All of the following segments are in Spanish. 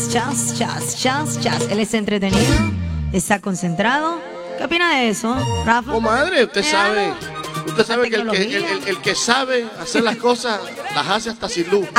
chas. Él es entretenido, está concentrado. ¿Qué opina de eso, Rafa? Comadre, usted sabe que tecnología. el que sabe hacer las cosas, las hace hasta sin luz.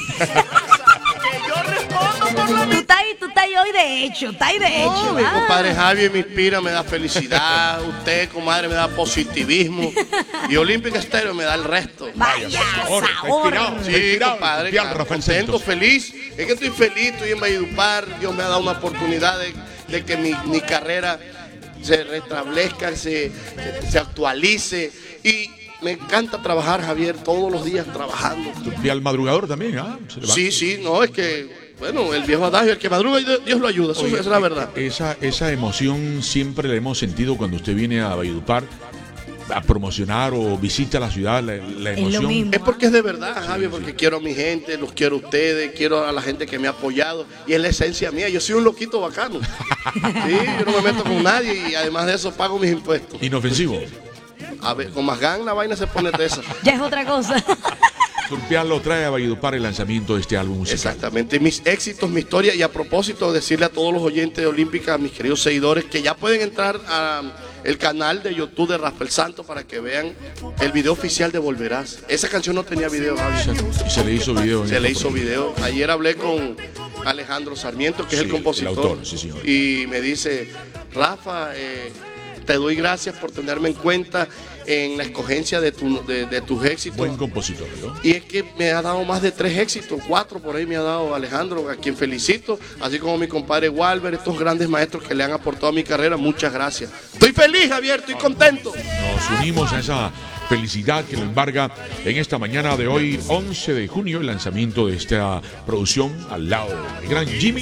Tú estás ahí hoy de hecho, No, mi ¿ah? compadre Javier me inspira, me da felicidad. Usted, comadre, me da positivismo. Y Olímpica Estéreo me da el resto. Vaya, sabor. Sí, compadre, Bien, claro, Rafael contento, Santos. feliz. Es que estoy feliz, estoy en Valledupar. Dios me ha dado una oportunidad de que mi carrera se restablezca, se actualice. Y me encanta trabajar, Javier, todos los días trabajando. Y al madrugador también, ¿ah? Se levanta. Sí, no, es que, bueno, el viejo adagio, el que madruga, Dios lo ayuda, eso Oye, es la verdad. Esa emoción siempre la hemos sentido cuando usted viene a Valledupar a promocionar o visita la ciudad, la Es emoción. lo mismo. Es porque es de verdad, Javier, porque quiero a mi gente, los quiero a ustedes, quiero a la gente que me ha apoyado y es la esencia mía. Yo soy un loquito bacano. Sí, yo no me meto con nadie y además de eso pago mis impuestos. Inofensivo. A ver, con más gan la vaina se pone tesa. Ya es otra cosa. Turpial lo trae a Valledupar el lanzamiento de este álbum musical. Exactamente, mis éxitos, mi historia y a propósito decirle a todos los oyentes de Olímpica, a mis queridos seguidores, que ya pueden entrar a el canal de YouTube de Rafael Santos para que vean el video oficial de Volverás. Esa canción no tenía video, Javi. Y se le hizo video. Se le hizo video. Ayer hablé con Alejandro Sarmiento, que es Sí, el compositor. el autor, sí, señor. Y me dice, Rafa, te doy gracias por tenerme en cuenta en la escogencia de tus éxitos. Buen compositor, ¿no? Y es que me ha dado más de 3 éxitos, 4 por ahí me ha dado Alejandro, a quien felicito, así como mi compadre Walber, estos grandes maestros que le han aportado a mi carrera, muchas gracias. Estoy feliz, Javier, estoy contento. Nos unimos a esa felicidad que lo embarga en esta mañana de hoy, 11 de junio, el lanzamiento de esta producción al lado del gran Jimmy